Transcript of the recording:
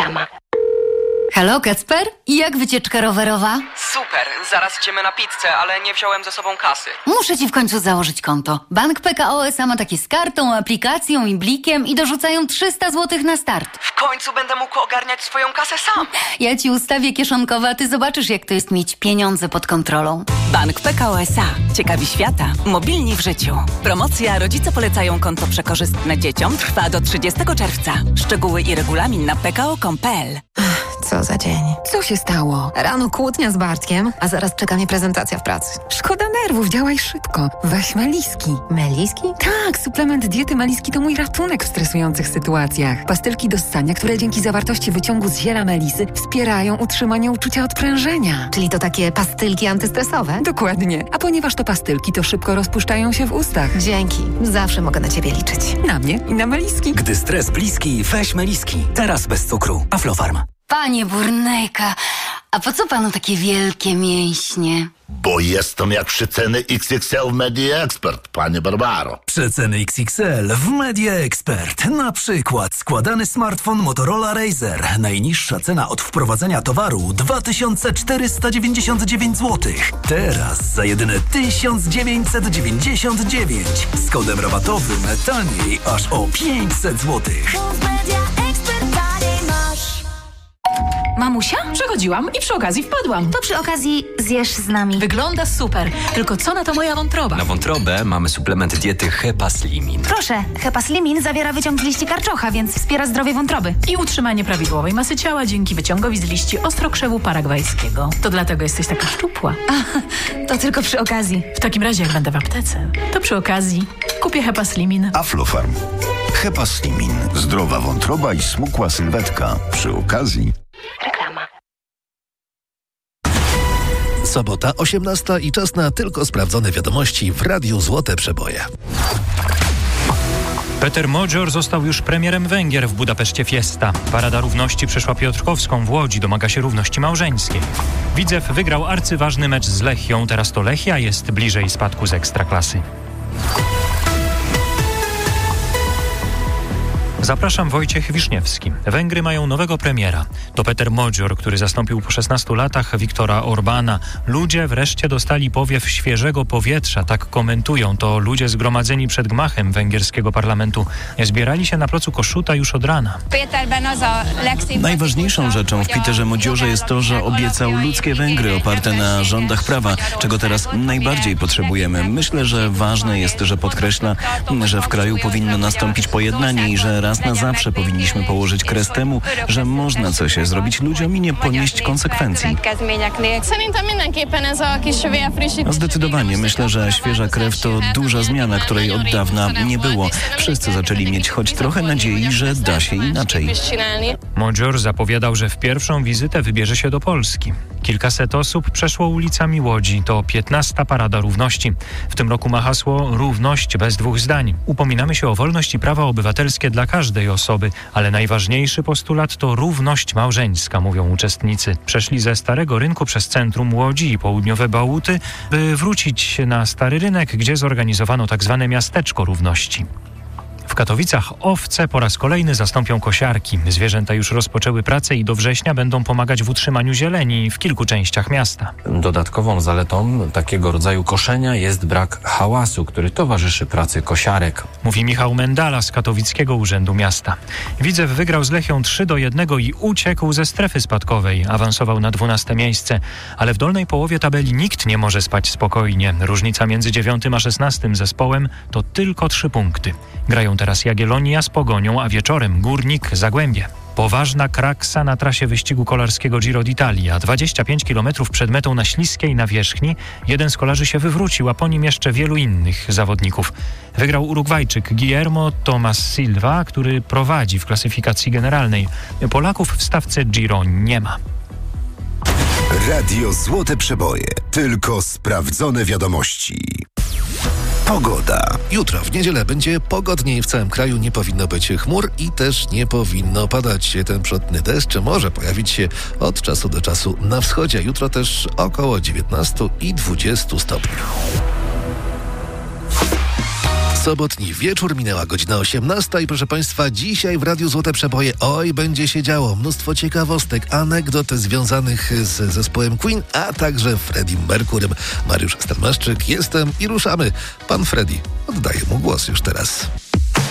Reklama. Halo, Kacper? I jak wycieczka rowerowa? Super, zaraz idziemy na pizzę, ale nie wziąłem ze sobą kasy. Muszę ci w końcu założyć konto. Bank PKO SA ma takie z kartą, aplikacją i blikiem i dorzucają 300 zł na start. W końcu będę mógł ogarniać swoją kasę sam. Ja ci ustawię kieszonkowe, a ty zobaczysz, jak to jest mieć pieniądze pod kontrolą. Bank PKO SA. Ciekawi świata. Mobilni w życiu. Promocja Rodzice polecają konto przekorzystne dzieciom trwa do 30 czerwca. Szczegóły i regulamin na pko.com.pl. Co za dzień. Co się stało? Rano kłótnia z Bartkiem, a zaraz czeka mnie prezentacja w pracy. Szkoda nerwów, działaj szybko. Weź Meliski. Meliski? Tak, suplement diety Meliski to mój ratunek w stresujących sytuacjach. Pastylki do ssania, które dzięki zawartości wyciągu z ziela melisy wspierają utrzymanie uczucia odprężenia. Czyli to takie pastylki antystresowe? Dokładnie. A ponieważ to pastylki, to szybko rozpuszczają się w ustach. Dzięki. Zawsze mogę na ciebie liczyć. Na mnie i na Meliski. Gdy stres bliski, weź Meliski. Teraz bez cukru. Aflofarm. Panie Burnejka, a po co panu takie wielkie mięśnie? Bo jestem jak przeceny XXL w Media Expert, panie Barbaro. Przeceny XXL w Media Expert. Na przykład składany smartfon Motorola Razr. Najniższa cena od wprowadzenia towaru 2499 zł. Teraz za jedyne 1999. Z kodem rabatowym taniej aż o 500 zł. Mamusia? Przechodziłam i przy okazji wpadłam. To przy okazji zjesz z nami. Wygląda super. Tylko co na to moja wątroba? Na wątrobę mamy suplement diety Hepaslimin. Proszę, Hepaslimin zawiera wyciąg z liści karczocha, więc wspiera zdrowie wątroby. I utrzymanie prawidłowej masy ciała dzięki wyciągowi z liści ostrokrzewu paragwajskiego. To dlatego jesteś taka szczupła. To tylko przy okazji. W takim razie, jak będę w aptece, to przy okazji kupię Hepaslimin. Aflofarm. Hepaslimin. Zdrowa wątroba i smukła sylwetka. Przy okazji. Reklama. Sobota 18 i czas na tylko sprawdzone wiadomości w Radiu Złote Przeboje. Peter Modzior został już premierem Węgier w Budapeszcie Fiesta. Parada Równości przeszła Piotrkowską w Łodzi, domaga się równości małżeńskiej. Widzew wygrał arcyważny mecz z Lechią, teraz to Lechia jest bliżej spadku z Ekstraklasy. Zapraszam, Wojciech Wiszniewski. Węgry mają nowego premiera. To Peter Modzior, który zastąpił po 16 latach Viktora Orbana. Ludzie wreszcie dostali powiew świeżego powietrza, tak komentują to ludzie zgromadzeni przed gmachem węgierskiego parlamentu. Zbierali się na placu Kossuth już od rana. Najważniejszą rzeczą w Peterze Modziorze jest to, że obiecał ludzkie Węgry oparte na rządach prawa, czego teraz najbardziej potrzebujemy. Myślę, że ważne jest, że podkreśla, że w kraju powinno nastąpić pojednanie i że raz na zawsze powinniśmy położyć kres temu, że można coś zrobić ludziom i nie ponieść konsekwencji. Zdecydowanie. Myślę, że świeża krew to duża zmiana, której od dawna nie było. Wszyscy zaczęli mieć choć trochę nadziei, że da się inaczej. Modzior zapowiadał, że w pierwszą wizytę wybierze się do Polski. Kilkaset osób przeszło ulicami Łodzi. To 15. Parada Równości. W tym roku ma hasło Równość bez dwóch zdań. Upominamy się o wolność i prawa obywatelskie dla każdej osoby, ale najważniejszy postulat to równość małżeńska, mówią uczestnicy. Przeszli ze Starego Rynku przez centrum Łodzi i południowe Bałuty, by wrócić na Stary Rynek, gdzie zorganizowano tzw. miasteczko równości. W Katowicach owce po raz kolejny zastąpią kosiarki. Zwierzęta już rozpoczęły pracę i do września będą pomagać w utrzymaniu zieleni w kilku częściach miasta. Dodatkową zaletą takiego rodzaju koszenia jest brak hałasu, który towarzyszy pracy kosiarek. Mówi Michał Mendala z Katowickiego Urzędu Miasta. Widzew wygrał z Lechią 3-1 i uciekł ze strefy spadkowej. Awansował na 12 miejsce. Ale w dolnej połowie tabeli nikt nie może spać spokojnie. Różnica między 9 a 16 zespołem to tylko 3 punkty. Grają teraz Jagiellonia z Pogonią, a wieczorem Górnik Zagłębie. Poważna kraksa na trasie wyścigu kolarskiego Giro d'Italia. 25 km przed metą na śliskiej nawierzchni jeden z kolarzy się wywrócił, a po nim jeszcze wielu innych zawodników. Wygrał Urugwajczyk Guillermo Tomas Silva, który prowadzi w klasyfikacji generalnej. Polaków w stawce Giro nie ma. Radio Złote Przeboje. Tylko sprawdzone wiadomości. Pogoda. Jutro w niedzielę będzie pogodniej w całym kraju, nie powinno być chmur i też nie powinno padać. Ten przodny deszcz może pojawić się od czasu do czasu na wschodzie. Jutro też około 19 i 20 stopni. Sobotni wieczór, minęła godzina 18 i proszę Państwa, dzisiaj w Radiu Złote Przeboje będzie się działo. Mnóstwo ciekawostek, anegdot związanych z zespołem Queen, a także Freddie Mercurym. Mariusz Stelmaszczyk jestem i ruszamy. Pan Freddie, oddaję mu głos już teraz.